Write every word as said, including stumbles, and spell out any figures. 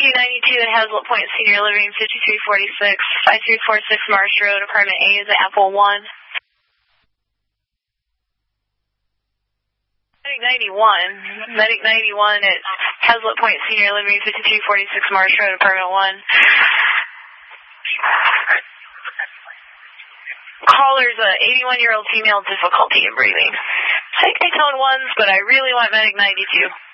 two ninety-two at Hazlet Point Senior Living, fifty-three forty-six, five three four six Marsh Road, apartment A is Apple one. Medic ninety-one, Medic ninety-one at Hazlet Point Senior Living, fifty-three forty-six Marsh Road, apartment one. Caller's a eighty-one-year-old female, difficulty in breathing. Take tone ones, but I really want Medic ninety-two.